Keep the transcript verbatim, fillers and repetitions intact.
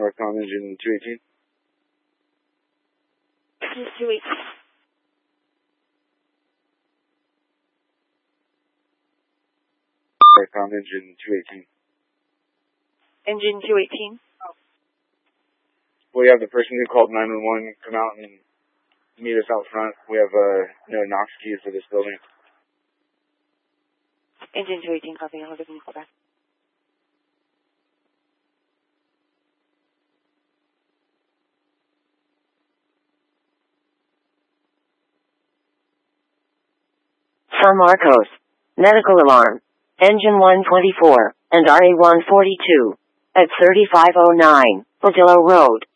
Northcom engine two eighteen. two eighteen. Northcom engine two eighteen. Engine two eighteen. We have the person who called nine one one come out and meet us out front. We have uh, no Knox keys for this building. Engine two eighteen, copy. I'll give you a call back. San Marcos. Medical alarm. Engine one twenty-four and R A one forty-two at thirty-five oh nine Padillo Road.